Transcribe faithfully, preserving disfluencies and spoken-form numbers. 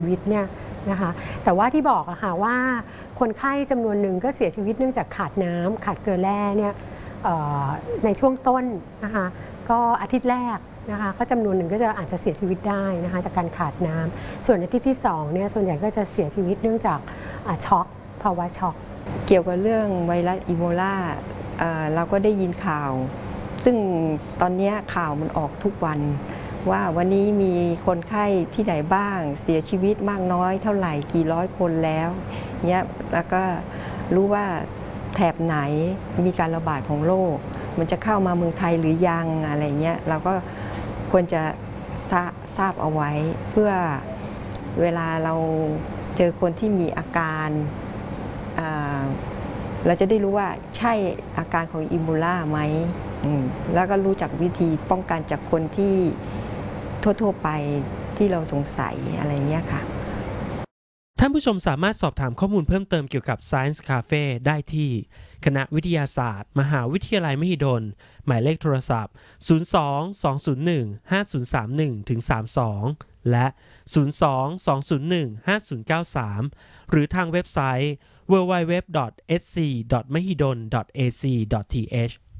ชีวิตเนี่ยนะคะแต่ว่าที่บอกอะค่ะว่าคนไข้จำนวนหนึ่งก็เสียชีวิตเนื่องจากขาดน้ำขาดเกลือแร่เนี่ยในช่วงต้นนะคะก็อาทิตย์แรกนะคะก็จำนวนหนึ่งก็จะอาจจะเสียชีวิตได้นะคะจากการขาดน้ำส่วนอาทิตย์ที่สองเนี่ยส่วนใหญ่ก็จะเสียชีวิตเนื่องจากช็อกภาวะช็อกเกี่ยวกับเรื่องไวรัสอีโบลาเราก็ได้ยินข่าวซึ่งตอนนี้ข่าวมันออกทุกวันว่าวันนี้มีคนไข้ที่ไหนบ้างเสียชีวิตมากน้อยเท่าไหร่กี่ร้อยคนแล้วเนี่ยแล้วก็รู้ว่าแถบไหนมีการระบาดของโรคมันจะเข้ามาเมืองไทยหรือยังอะไรเงี้ยเราก็ควรจะทราบเอาไว้เพื่อเวลาเราเจอคนที่มีอาการเราจะได้รู้ว่าใช่อาการของอีโบลาไหมแล้วก็รู้จักวิธีป้องกันจากคนที่ทั่วๆไปที่เราสงสัยอะไรเงี้ยค่ะท่านผู้ชมสามารถสอบถามข้อมูลเพิ่มเติมเกี่ยวกับ Science Cafe ได้ที่คณะวิทยาศาสตร์มหาวิทยาลัยมหิดลหมายเลขโทรศัพท์ ศูนย์ สอง สอง ศูนย์ หนึ่ง ห้า ศูนย์ สาม หนึ่ง สาม สอง และ ศูนย์ สอง สอง ศูนย์ หนึ่ง ห้า ศูนย์ เก้า สาม หรือทางเว็บไซต์ ดับเบิลยู ดับเบิลยู ดับเบิลยู ดอท เอส ซี ดอท มหิดล ดอท เอ ซี ดอท ที เอช